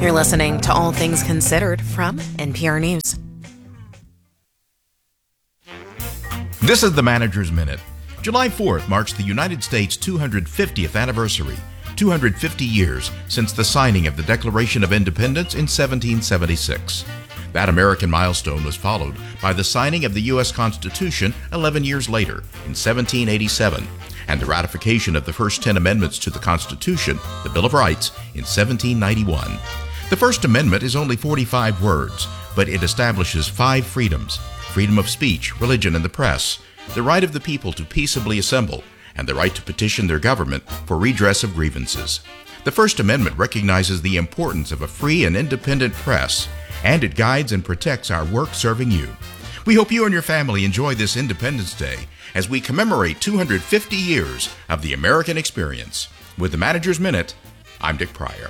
You're listening to All Things Considered from NPR News. This is the Manager's Minute. July 4th marks the United States' 250th anniversary, 250 years since the signing of the Declaration of Independence in 1776. That American milestone was followed by the signing of the U.S. Constitution 11 years later, in 1787, and the ratification of the first 10 amendments to the Constitution, the Bill of Rights, in 1791. The First Amendment is only 45 words, but it establishes 5 freedoms: freedom of speech, religion, and the press, the right of the people to peaceably assemble, and the right to petition their government for redress of grievances. The First Amendment recognizes the importance of a free and independent press, and it guides and protects our work serving you. We hope you and your family enjoy this Independence Day as we commemorate 250 years of the American experience. With the Manager's Minute, I'm Dick Pryor.